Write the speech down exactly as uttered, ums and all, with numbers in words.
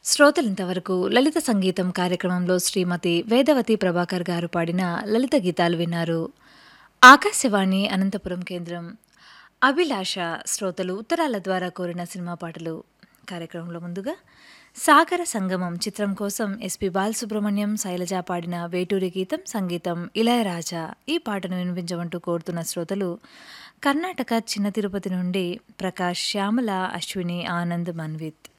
శ్రోతలింతవరకు లలిత సంగీతం కార్యక్రమంలో శ్రీమతి వేదవతి ప్రభాకర్ గారు పాడిన లలిత గీతాలు విన్నారు. ఆకాశవాణి అనంతపురం కేంద్రం. అభిలాష శ్రోతలు ఉత్తరాల ద్వారా కోరిన సినిమా పాటలు కార్యక్రమంలో ముందుగా సాగర సంగమం చిత్రం కోసం ఎస్పి బాలసుబ్రహ్మణ్యం శైలజ పాడిన వేటూరి గీతం సంగీతం ఇళయరాజా. ఈ పాటను వినిపించమంటూ కోరుతున్న శ్రోతలు కర్ణాటక చిన్న తిరుపతి నుండి ప్రకాష్, శ్యామల, అశ్విని, ఆనంద్, మన్విత్.